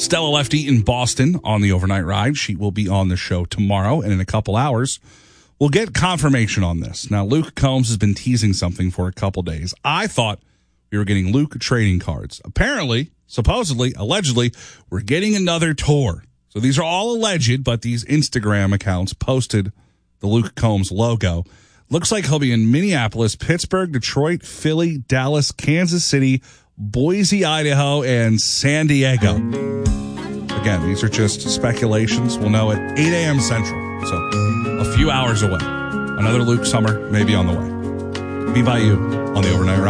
Stella Lefty in Boston on the overnight ride. She will be on the show tomorrow, and in a couple hours, we'll get confirmation on this. Now, Luke Combs has been teasing something for a couple days. I thought we were getting Luke trading cards. Apparently, supposedly, allegedly, we're getting another tour. So these are all alleged, but these Instagram accounts posted the Luke Combs logo. Looks like he'll be in Minneapolis, Pittsburgh, Detroit, Philly, Dallas, Kansas City, Boise, Idaho, and San Diego. Again, these are just speculations. We'll know at 8 a.m. Central, so a few hours away. Another Luke Summer may be on the way. BYU on the overnight ride.